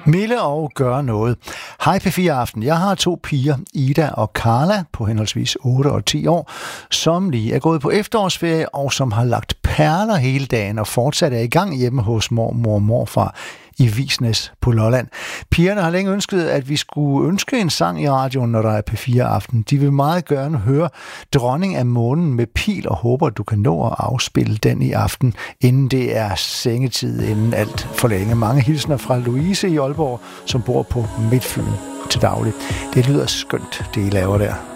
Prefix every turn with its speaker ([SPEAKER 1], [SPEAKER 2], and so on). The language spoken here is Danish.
[SPEAKER 1] Mille og gøre noget. Hej P4 Aften. Jeg har 2 piger, Ida og Carla, på henholdsvis 8 og 10 år, som lige er gået på efterårsferie og som har lagt perler hele dagen og fortsat er i gang hjemme hos mormor og morfar i Visnæs på Lolland. Pigerne har længe ønsket, at vi skulle ønske en sang i radioen, når der er P4 Aften. De vil meget gerne høre Dronning af Månen med Pil og håber, at du kan nå at afspille den i aften, inden det er sengetid, inden alt for længe. Mange hilsner fra Louise i Aalborg, som bor på Midtfyn til daglig. Det lyder skønt, det I laver der.